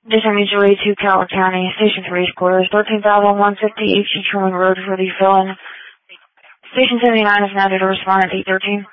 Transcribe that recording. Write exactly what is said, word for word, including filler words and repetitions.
District Mutual Aid to Calvert County, Station three Squares, thirteen thousand one hundred fifty H G Truman Road for the fill-in. Station seventy-nine is now due to respond at eight thirteen.